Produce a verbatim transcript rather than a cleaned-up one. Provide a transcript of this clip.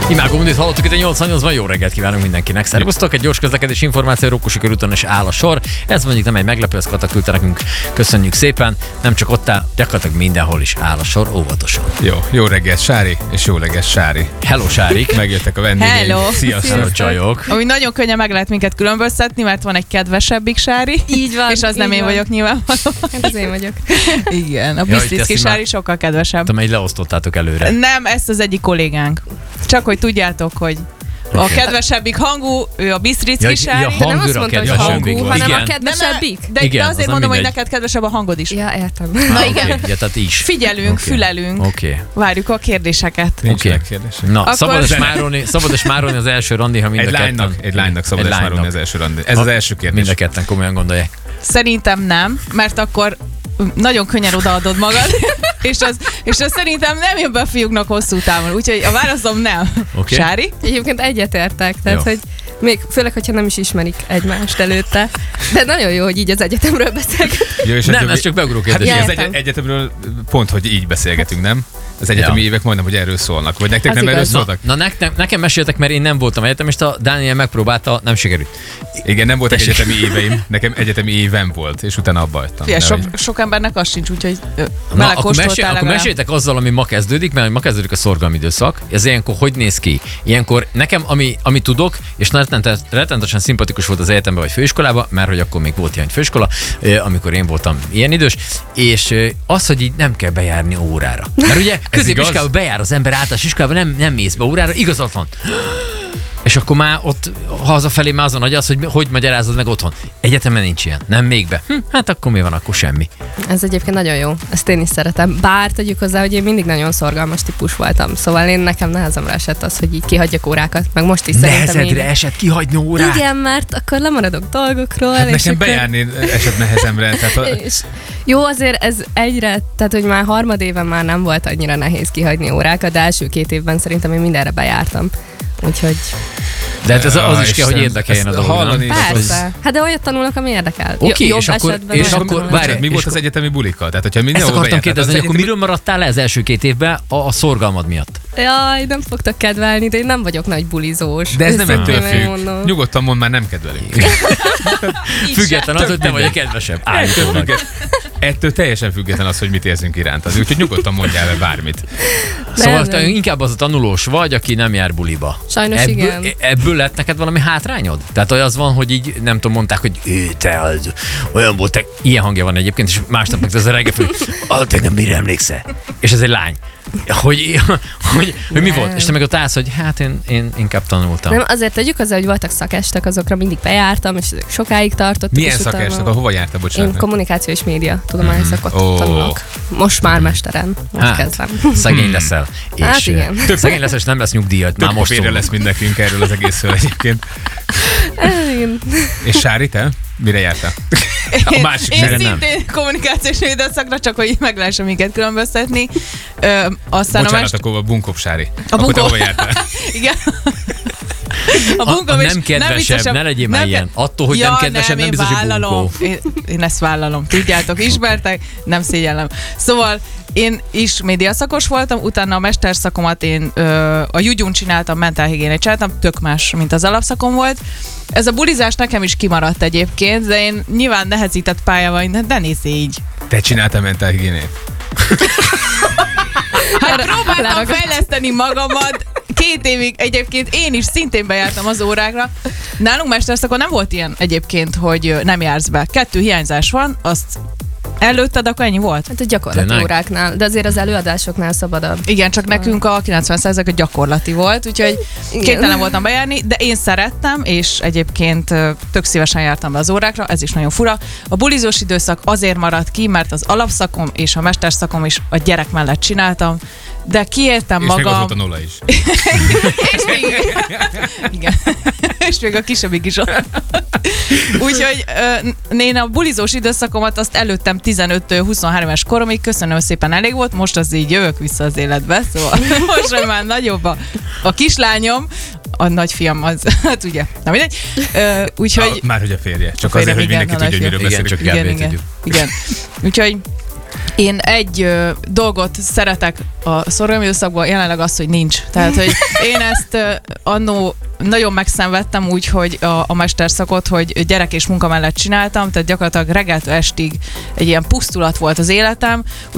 Imágom, itt hallottuk itt a nyolcvannyolcban, jó reggelt kívánunk mindenkinek. Szervusztok, egy gyors közlekedés információ, Rókusi körúton is áll a sor. Ez mondjuk nem egy meglepő, ezt Kata küldte nekünk, köszönjük szépen. Nem csak ott áll, gyakorlatilag mindenhol is áll a sor, óvatosan. Jó, jó reggelt Sári, és jó reggelt Sári. Hello Sárik. Megjöttek a vendégeim. Hello. Sziasztok. Hello csajok. Ami nagyon könnyen meg lehet minket különböztetni, mert van egy kedvesebbik Sári. Így van. És az nem én van. vagyok nyilvánvalóan. Hát az én vagyok. Igen, a Ja, Biszticki hogy Sári már- sokkal kedvesebb. Te így leosztottátok előre. Nem, ezt az egyik kollégánk. Csak hogy tudjátok, hogy a Oké. kedvesebbik hangú, ő a Bisztricki Ja, Sári. ja, De nem azt hangúra mondta, hogy kedvesebbik hangú, vagy. hanem a Igen. kedvesebbik. De, Igen, de az azért nem mondom, hogy mindegy. neked kedvesebb a hangod is. Ja, értem. Na, igen. okay. Ja, tehát is. Figyelünk, Oké. fülelünk, Oké. várjuk a kérdéseket. Nincsenek Oké. kérdések. Na, Akkor- szabad és márolni, szabad és márolni az első randi, ha mind Egy a ketten... lánynak, egy lánynak szabad Egy ezt már lánynak. az első randi. Ez az első kérdés. Mind a ketten komolyan gondolják. Szerintem nem, mert akkor nagyon könnyen odaadod magad, és az, és az szerintem nem jön be a fiúknak hosszú távon, úgyhogy a válaszom nem. Oké. Sári? Egyébként egyetértek, tehát Jó. hogy még főleg, hogyha nem is ismerik egymást előtte. De nagyon jó, hogy így az egyetemről beszélgetünk. Jó, és Nem, ettől ez mi- csak beugró Hát kérdés. igen, az Értem. egy- egyetemről pont, hogy így beszélgetünk, nem? Az egyetemi Ja. évek majdnem, hogy erről szólnak. Vagy nektek Az nem igaz. erről Na, szóltak? na nekem, nekem meséltek, mert én nem voltam egyetemista, Dániel megpróbálta, nem sikerült. Igen, nem voltak Tessék. egyetemi éveim. Nekem egyetemi évem volt, és utána abba hagytam. Fia, De sok, hogy- sok embernek az sincs, úgyhogy ö, Na, vele akkor, kóstoltál mesél, akkor legalább. meséljétek azzal, ami ma kezdődik, mert ma kezdődik a szorgalmi időszak. Ez ilyenkor hogy néz ki? Ilyenkor nekem, ami, ami tudok, és rettenetes- rettenetesen szimpatikus volt az egyetemben vagy főiskolában, mert hogy akkor még volt ilyen főiskola, eh, amikor én voltam ilyen idős, és eh, az, hogy így nem kell bejárni órára. Mert ugye középiskolában bejár az ember általános iskolában, nem, nem mész be órára, igazatlan. És akkor már ott hazafelé már azon nagy az, hogy hogy magyarázod meg otthon. Egyetemen nincs ilyen. Nem még be. Hm, hát akkor mi van, akkor semmi. Ez egyébként nagyon jó. Ezt én is szeretem. Bár tegyük hozzá, hogy én mindig nagyon szorgalmas típus voltam. Szóval én nekem nehezemre esett az, hogy így kihagyjak órákat, meg most is szerintem Nehezedre így. esett kihagyni órát. Igen, mert akkor lemaradok dolgokról. Hát és nekem akkor... bejárni esett nehezemre. Tehát a, És jó, azért ez egyre, tehát hogy már harmadéven már nem volt annyira nehéz kihagyni órákat, de első két évben szerintem én mindenre bejártam. Úgyhogy De hát ez az is és kell, hogy ezt- érdekeljen a ezt dolog. hallani- nem? Tehát persze. Hát de olyat tanulnak, ami érdekel. Oké, Jobb és akkor- esetben és nem akkor tanulnak. várj, Bocsánat, mi és volt az akkor- egyetemi bulika? Tehát, hogyha Ezt mindenhol akartam bejártál, kérdezni, az hogy akkor egyetemi- miről maradtál le az első két évben a, a szorgalmad miatt? Jaj, nem fogtok kedvelni, de én nem vagyok nagy bulizós. De ez nem Őszintén ettől függ. megmondom. Nyugodtan mondd, már nem kedvelünk. Független az, hogy te vagy a kedvesebb. Ettől, Állítólag. függet, ettől teljesen független az, hogy mit érzünk irántad. Úgyhogy nyugodtan mondjál le bármit. Szóval Nem, te nem. inkább az a tanulós vagy, aki nem jár buliba. Sajnos ebből, igen. Ebből lett neked valami hátrányod? Tehát az van, hogy így nem tudom, mondták, hogy ő, te az, olyan volt, te, ilyen hangja van egyébként, és másnap meg ez a reggel föl, ah, te nem mire emlékszel? És ez egy lány. Hogy, hogy, hogy mi Nem. volt? És te meg ott állsz, hogy hát én, én inkább tanultam. Nem, azért tegyük hozzá, hogy voltak szakestek, azokra mindig bejártam, és ezek sokáig tartottak. Milyen és utána- szakesnek? Hova jártál, bocsánat? Én kommunikáció és média tudományi szakot Ó. tanulok. Most már mesteren. Most Hát, kezdem. szegény leszel. És, Hát igen. eh, Szegény leszel, és nem lesz nyugdíjat. Már Több most félre szólok. lesz mind nekünk erről az egészről egyébként. Igen. És Sári, te? Mire jártál? A másik Én félre nem. szintén kommunikációs védelszakra, csak hogy meg lehessen minket különböztetni. Ö, aztán a Bocsánat, mest... akkor a bunkop Sári. A Akkor te bunkó. hova jártál? Igen. A, bunkom a is- nem kedvesebb, viccesebb- ne legyél már nem ilyen. ke- Attól, hogy ja, nem kedvesebb, nem, én biztos, hogy vállalom. bunkó. Én, én ezt vállalom. Tudjátok, ismertek, nem szégyellem. Szóval én is médiaszakos voltam, utána a mesterszakomat én ö, a Jugyún csináltam, mentálhigiénét csináltam, tök más, mint az alapszakom volt. Ez a bulizás nekem is kimaradt egyébként, de én nyilván nehezített pálya vagy, de ne nézzé így. Te csináltál mentálhigiénét? Hát próbáltam leragadt. fejleszteni magamat, két évig egyébként én is szintén bejártam az órákra. Nálunk mesterszakon nem volt ilyen egyébként, hogy ö, nem jársz be. Kettő hiányzás van, azt előtted, akkor ennyi volt. Hát a gyakorlati Tényleg? óráknál, de azért az előadásoknál szabadabb. Igen, csak nekünk a kilencven százalék a gyakorlati volt, úgyhogy Igen. képtelen voltam bejárni, de én szerettem, és egyébként ö, tök szívesen jártam be az órákra, ez is nagyon fura. A bulizós időszak azért maradt ki, mert az alapszakom és a mesterszakom is a gyerek mellett csináltam, de kiértem És még az magam. volt a nulla is. És még, igen. És még a kisebbik is ott. Úgyhogy ö, én a bulizós időszakomat azt előttem tizenöttől huszonhárom éves koromig, köszönöm szépen, elég volt, most az így jövök vissza az életbe, szóval most hogy már nagyobb a, a kislányom, a nagyfiam az, hát ugye, na mindegy. Ö, úgyhogy... Ah, már hogy a férje. Csak A férjem, azért, hogy igen, mindenki a tudja, hogy miről Igen, beszélünk. csak igen, kb. igen, tudjuk. igen. Úgyhogy Én egy ö, dolgot szeretek a szorgalmi időszakban, jelenleg az, hogy nincs. Tehát, hogy én ezt ö, annó nagyon megszenvedtem úgy, hogy a, a mesterszakot, hogy gyerek és munka mellett csináltam, tehát gyakorlatilag reggeltől estig egy ilyen pusztulat volt az életem.